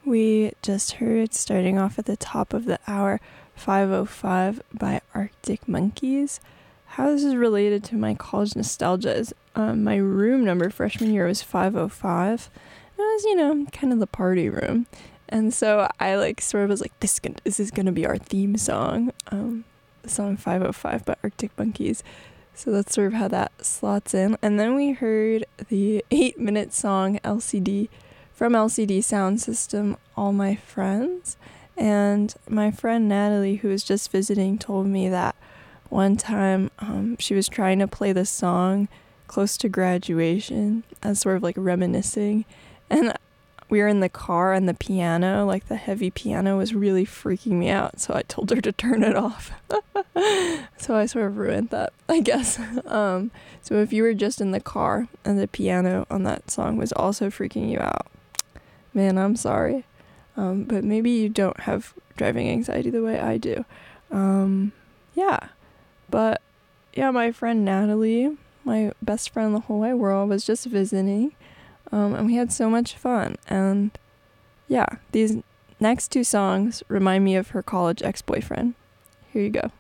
We just heard, starting off at the top of the hour, 505 by Arctic Monkeys. How this is related to my college nostalgia is my room number freshman year was 505. It was, kind of the party room. And so I sort of was like, this is gonna be our theme song. The song 505 by Arctic Monkeys. So that's sort of how that slots in. And then we heard the 8-minute song LCD from LCD Sound System, All My Friends. And my friend Natalie, who was just visiting, told me that one time she was trying to play the song close to graduation as sort of reminiscing. And we were in the car and the piano, the heavy piano, was really freaking me out. So I told her to turn it off. So I sort of ruined that, I guess. So if you were just in the car and the piano on that song was also freaking you out, man, I'm sorry. But maybe you don't have driving anxiety the way I do. But my friend Natalie, my best friend in the whole wide world, was just visiting. And we had so much fun. And these next two songs remind me of her college ex-boyfriend. Here you go.